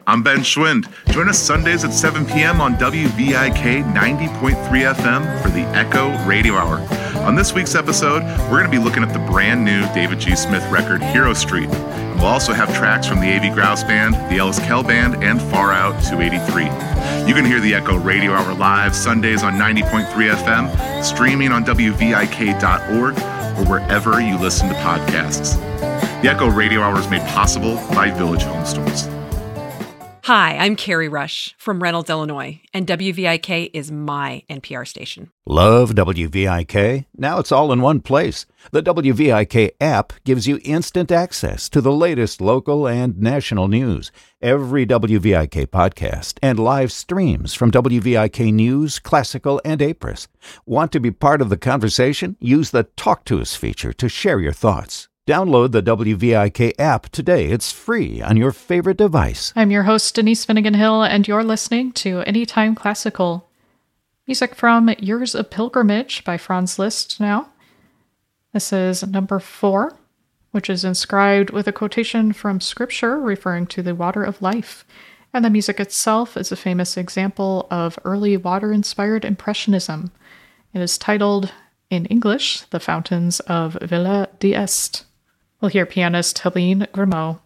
I'm Ben Schwind. Join us Sundays at 7 p.m. on WVIK 90.3 FM for the Echo Radio Hour. On this week's episode, we're going to be looking at the brand new David G. Smith record, Hero Street. We'll also have tracks from the A.V. Grouse Band, the Ellis Kell Band, and Far Out 283. You can hear the Echo Radio Hour live Sundays on 90.3 FM, streaming on WVIK.org, or wherever you listen to podcasts. The Echo Radio Hour is made possible by Village Home Stores. Hi, I'm Carrie Rush from Reynolds, Illinois, and WVIK is my NPR station. Love WVIK? Now it's all in one place. The WVIK app gives you instant access to the latest local and national news, every WVIK podcast, and live streams from WVIK News, Classical, and Apris. Want to be part of the conversation? Use the Talk to Us feature to share your thoughts. Download the WVIK app today. It's free on your favorite device. I'm your host, Denise Finnegan Hill, and you're listening to Anytime Classical. Music from Years of Pilgrimage by Franz Liszt now. This is number 4, which is inscribed with a quotation from Scripture referring to the water of life. And the music itself is a famous example of early water-inspired Impressionism. It is titled, in English, The Fountains of Villa d'Este. We'll hear pianist Helene Grimaud.